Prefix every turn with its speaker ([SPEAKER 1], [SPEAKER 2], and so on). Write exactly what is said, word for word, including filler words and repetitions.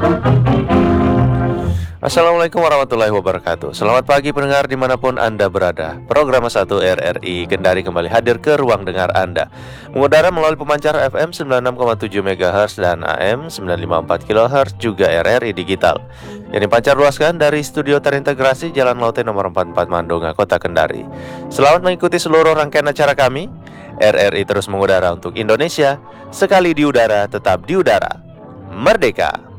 [SPEAKER 1] Assalamualaikum warahmatullahi wabarakatuh. Selamat pagi pendengar dimanapun Anda berada. Program satu R R I Kendari kembali hadir ke ruang dengar Anda, mengudara melalui pemancar F M sembilan puluh enam koma tujuh megahertz dan A M sembilan ratus lima puluh empat kilohertz, juga R R I Digital yang dipancar luaskan dari studio terintegrasi Jalan Laute nomor empat puluh empat Mandonga, Kota Kendari. Selamat mengikuti seluruh rangkaian acara kami. R R I terus mengudara untuk Indonesia. Sekali di udara, tetap di udara. Merdeka!